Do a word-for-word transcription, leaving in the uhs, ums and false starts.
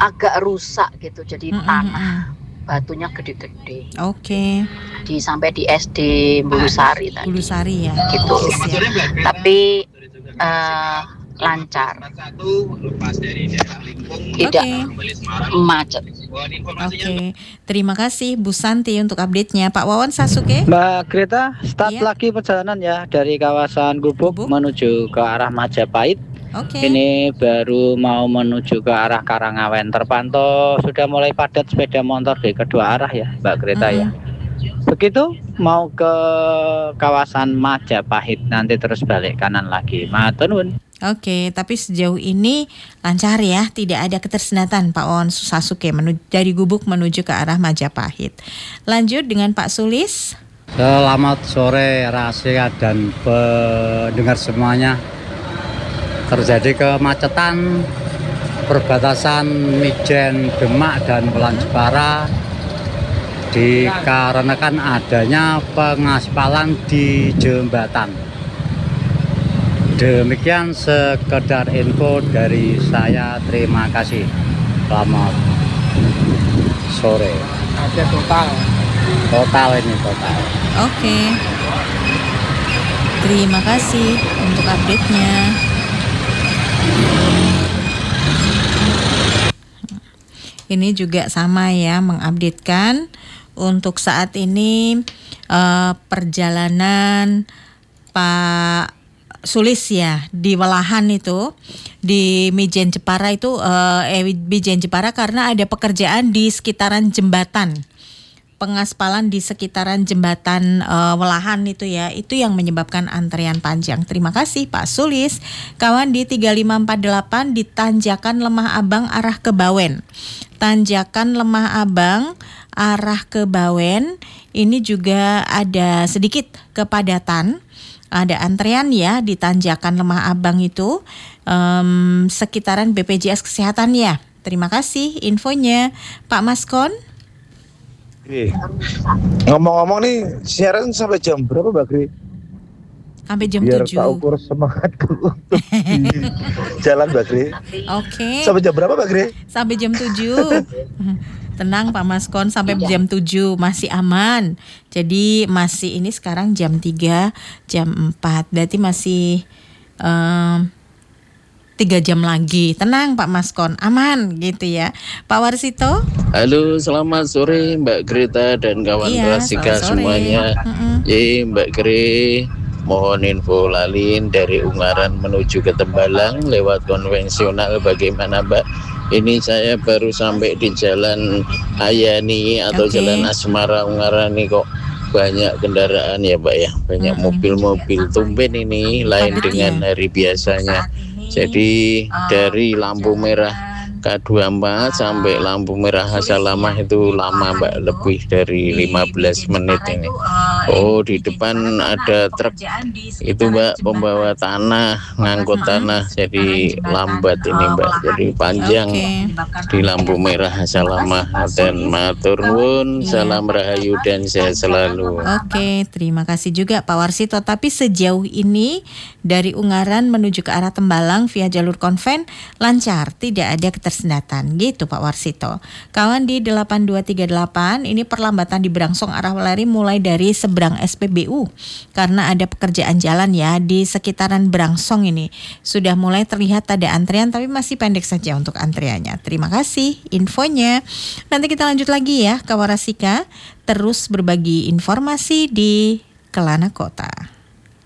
agak rusak gitu, jadi Mm-mm. tanah batunya gede-gede. Oke. Di sampai di S D Bulusari tadi. Bulusari ya. Gitu. Oke, siap. Tapi uh, lancar. Tidak Oke. macet. Oke. Terima kasih Bu Santi untuk update-nya. Pak Wawan Sasuke. Mbak Greta, start Iya. lagi perjalanan ya dari kawasan Gubuk, Gubuk. menuju ke arah Majapahit. Oke. Ini baru mau menuju ke arah Karangawen. Terpantau sudah mulai padat sepeda motor di kedua arah ya, Mbak Greta Mm-mm. ya. Begitu mau ke kawasan Majapahit, nanti terus balik kanan lagi. Matur nuwun. Oke, tapi sejauh ini lancar ya, tidak ada ketersendatan Pak Wawan Sasuke menuju, dari Gubuk menuju ke arah Majapahit. Lanjut dengan Pak Sulis. Selamat sore Rahasia dan pendengar semuanya. Terjadi kemacetan perbatasan Mijen Demak dan Wulan Jepara dikarenakan adanya pengaspalan di jembatan. Demikian sekedar info dari saya, terima kasih. Selamat sore. Ada total. Total ini total. Oke. Terima kasih untuk update-nya. Ini juga sama ya, mengupdatekan untuk saat ini uh, perjalanan Pak Sulis ya di Welahan itu di Mijen Jepara itu uh, eh, Mijen Jepara karena ada pekerjaan di sekitaran jembatan, pengaspalan di sekitaran jembatan uh, Welahan itu ya, itu yang menyebabkan antrean panjang. Terima kasih Pak Sulis. Kawan di tiga lima empat delapan di Tanjakan Lemah Abang arah ke Bawen. Tanjakan Lemah Abang arah ke Bawen ini juga ada sedikit kepadatan. Ada antrean ya di Tanjakan Lemah Abang itu um, sekitaran B P J S Kesehatan ya. Terima kasih infonya Pak Maskon. Oke. Ngomong-ngomong nih, siaran sampai jam berapa Mbak Gri? Sampai jam Biar tujuh. tak ukur semangatku untuk di jalan Mbak Gri. Oke. Sampai jam berapa Mbak Gri? Sampai jam tujuh. Tenang Pak Maskon, sampai jam tujuh masih aman. Jadi masih ini sekarang jam tiga, jam empat. Berarti masih um, tiga jam lagi. Tenang Pak Maskon, aman gitu ya. Pak Warsito. Halo, selamat sore Mbak Greta dan kawan Iya, Rasika selamat sore. semuanya. Mm-mm. Ye, Mbak Gre, mohon info lalin dari Ungaran menuju ke Tembalang lewat konvensional bagaimana Mbak? Ini saya baru sampai di Jalan Ayani atau Oke. Jalan Asmara Ungaran nih kok banyak kendaraan ya Mbak ya, banyak Mm-mm. mobil-mobil tumben ini lain Padat dengan ya. hari biasanya. Jadi dari lampu merah K dua puluh empat sampai lampu merah Hasalamah itu lama Mbak, lebih dari lima belas menit ini. Oh, di depan ada truk itu Mbak, pembawa tanah, ngangkut tanah, jadi lambat ini Mbak, jadi panjang Oke. di lampu merah Hasalamah. Dan matur nuwun, salam rahayu dan sehat selalu. Oke, terima kasih juga Pak Warsito. Tapi sejauh ini dari Ungaran menuju ke arah Tembalang via jalur konven lancar, tidak ada ketersendatan gitu Pak Warsito. Kawan di delapan dua tiga delapan, ini perlambatan di Brangsong arah Weleri mulai dari seberang S P B U karena ada pekerjaan jalan ya di sekitaran Brangsong ini. Sudah mulai terlihat ada antrian tapi masih pendek saja untuk antriannya. Terima kasih infonya. Nanti kita lanjut lagi ya Kawan Rasika, terus berbagi informasi di Kelana Kota.